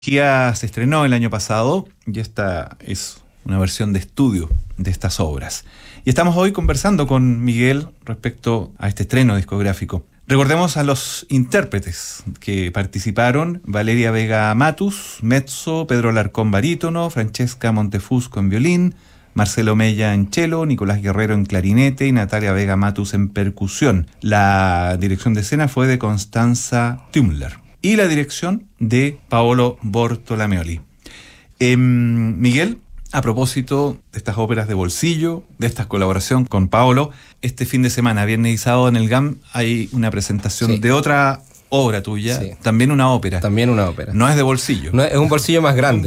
Gia se estrenó el año pasado y esta es una versión de estudio de estas obras. Y estamos hoy conversando con Miguel respecto a este estreno discográfico. Recordemos a los intérpretes que participaron: Valeria Vega Matus, mezzo; Pedro Alarcón, barítono; Francesca Montefusco en violín; Marcelo Mella en cello; Nicolás Guerrero en clarinete y Natalia Vega Matus en percusión. La dirección de escena fue de Constanza Tümmler y la dirección de Paolo Bortolomeoli. Miguel, a propósito de estas óperas de bolsillo, de esta colaboración con Paolo, este fin de semana, viernes y sábado, en el GAM hay una presentación de otra obra tuya, también una ópera. También una ópera. No es de bolsillo. No, es un bolsillo más grande.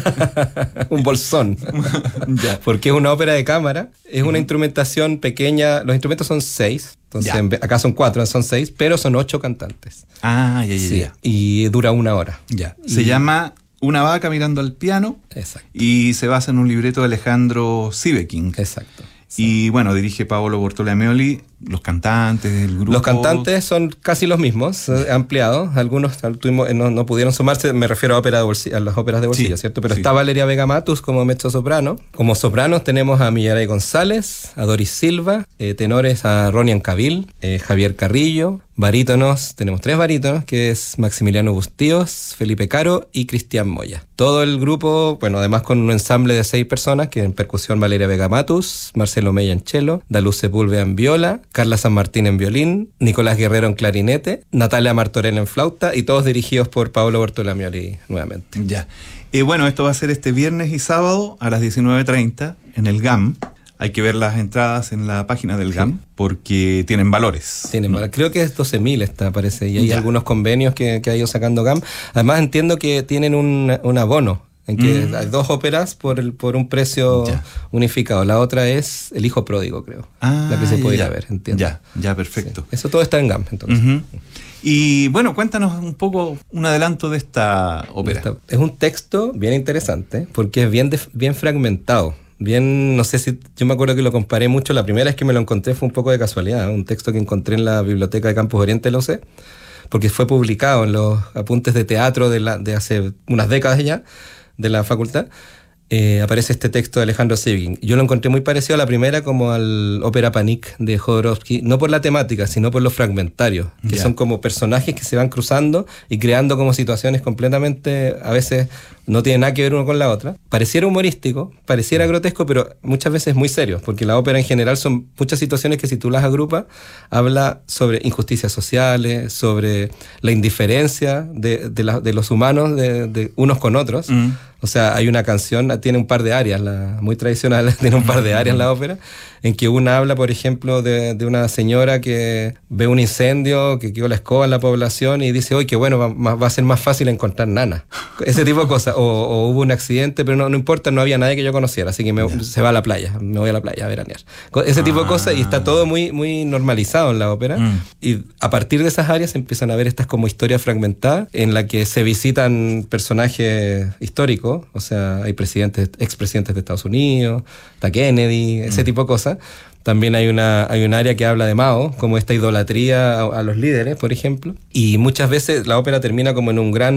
Un bolsón. Ya. Porque es una ópera de cámara, es una instrumentación pequeña, los instrumentos son 6, entonces acá son 4, son 6, pero son 8 cantantes. Ah, ya. Y dura 1 hora. Ya. Se llama Una vaca mirando al piano. Exacto. Y se basa en un libreto de Alejandro Sieveking. Exacto. Y bueno, dirige Paolo Bortolomeoli. Los cantantes del grupo. Los cantantes son casi los mismos, ampliados. Algunos no pudieron sumarse, me refiero a las óperas de bolsillo, ¿cierto? Pero está Valeria Vega Matus como mezzo-soprano. Como sopranos tenemos a Millaray González, a Doris Silva, tenores a Ronian Cabil, Javier Carrillo. Barítonos, tenemos 3 barítonos, que es Maximiliano Bustíos, Felipe Caro y Cristian Moya. Todo el grupo, bueno, además con un ensamble de 6 personas, que en percusión Valeria Vega Matus, Marcelo Mella en cello, Daluz Sepúlveda en viola, Carla San Martín en violín, Nicolás Guerrero en clarinete, Natalia Martorell en flauta, y todos dirigidos por Paolo Bortolomeoli nuevamente. Ya. Bueno, esto va a ser este viernes y sábado a las 19:30 en el GAM. Hay que ver las entradas en la página del GAM porque tienen valores. Creo que es 12.000 parece, y hay algunos convenios que ha ido sacando GAM. Además entiendo que tienen un abono, en que hay 2 óperas por un precio unificado. La otra es El Hijo Pródigo, creo. La que se puede ir a ver, entiendo. Ya, perfecto. Sí. Eso todo está en GAM, entonces. Y bueno, cuéntanos un poco un adelanto de esta ópera. Es un texto bien interesante porque es bien fragmentado. No sé si, yo me acuerdo que lo comparé mucho, la primera vez que me lo encontré fue un poco de casualidad, un texto que encontré en la biblioteca de Campus Oriente de la UC, porque fue publicado en los apuntes de teatro de hace unas décadas ya, de la facultad. Aparece este texto de Alejandro Sieveking. Yo lo encontré muy parecido a la primera, como al Ópera Panic de Jodorowsky, no por la temática, sino por los fragmentarios, que son como personajes que se van cruzando y creando como situaciones completamente, a veces no tienen nada que ver uno con la otra. Pareciera humorístico, pareciera grotesco, pero muchas veces muy serio, porque la ópera en general son muchas situaciones que, si tú las agrupas, habla sobre injusticias sociales, sobre la indiferencia de los humanos de unos con otros. O sea, hay una canción, tiene un par de arias, muy tradicional, tiene un par de arias la ópera, en que una habla, por ejemplo, de una señora que ve un incendio, que quedó la escoba en la población y dice, oye, qué bueno, va a ser más fácil encontrar nana. Ese tipo de cosas. O hubo un accidente, pero no importa, no había nadie que yo conociera, así que se va a la playa, me voy a la playa a veranear. Ese tipo de cosas, y está todo muy, muy normalizado en la ópera. Y a partir de esas áreas empiezan a ver estas como historias fragmentadas, en la que se visitan personajes históricos. O sea, hay expresidentes de Estados Unidos, está Kennedy, ese tipo de cosas. También hay un área que habla de Mao, como esta idolatría a los líderes, por ejemplo. Y muchas veces la ópera termina como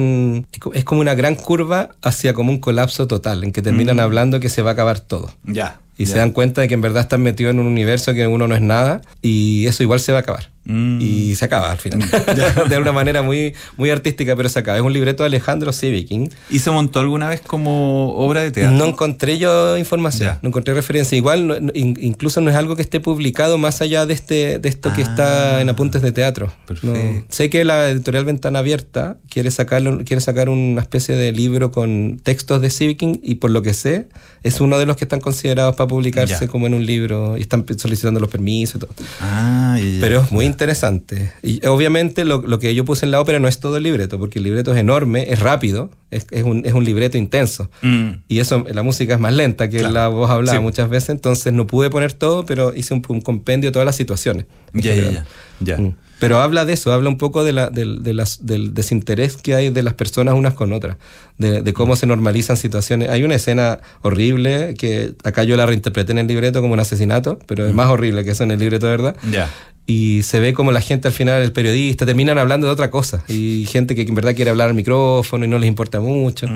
es como una gran curva hacia como un colapso total, en que terminan hablando que se va a acabar todo. Se dan cuenta de que en verdad están metidos en un universo que uno no es nada, y eso igual se va a acabar. Y se acaba al final. De una manera muy, muy artística, pero se acaba. Es un libreto de Alejandro Sieveking. ¿Y se montó alguna vez como obra de teatro? No encontré yo información, no encontré referencia. Igual, incluso no es algo que esté publicado más allá de esto que está en apuntes de teatro. Perfecto. Sé que la editorial Ventana Abierta quiere sacar una especie de libro con textos de Sieveking, y por lo que sé, es uno de los que están considerados para publicarse como en un libro, y están solicitando los permisos y todo. Pero es muy interesante. Y obviamente lo que yo puse en la ópera no es todo el libreto, porque el libreto es enorme, es rápido, es un libreto intenso. Y eso, la música es más lenta que la voz hablada muchas veces, entonces no pude poner todo, pero hice un compendio de todas las situaciones. Pero habla de eso, habla un poco del desinterés que hay de las personas unas con otras, de cómo se normalizan situaciones. Hay una escena horrible que acá yo la reinterpreté en el libreto como un asesinato, pero es más horrible que eso en el libreto de verdad. Y se ve como la gente al final, el periodista, terminan hablando de otra cosa, y gente que en verdad quiere hablar al micrófono y no les importa gusta mucho.